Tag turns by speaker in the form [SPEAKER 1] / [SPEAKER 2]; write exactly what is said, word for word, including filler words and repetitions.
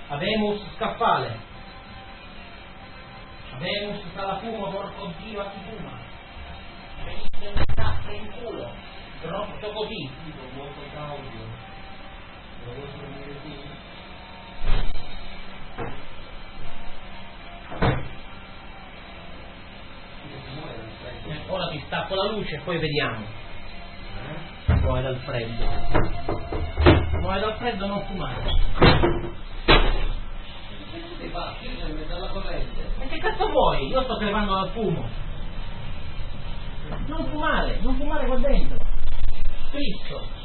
[SPEAKER 1] Avemus scaffale. Avemus salafumo, porco Dio, a chi fuma. Venite una cazzo in culo. Rotto così.
[SPEAKER 2] Tipo molto caudio. Lo vuoi dormire qui?
[SPEAKER 1] Ora ti stacco la luce e poi vediamo. Eh? Muore dal freddo. Muore dal freddo, non fumare.
[SPEAKER 2] Che fa? Io sono in mezzo alla corrente.
[SPEAKER 1] Ma che cazzo vuoi? Io sto crepando dal fumo. Non fumare, non fumare qua dentro. Sprizzo.